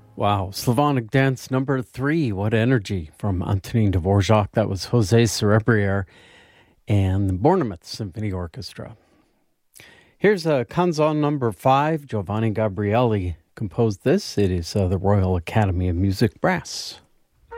Wow, Slavonic Dance number 3. What energy from Antonin Dvorak. That was Jose Cerebriere and the Bournemouth Symphony Orchestra. Here's a Canzon number 5. Giovanni Gabrieli composed this. It is the Royal Academy of Music Brass.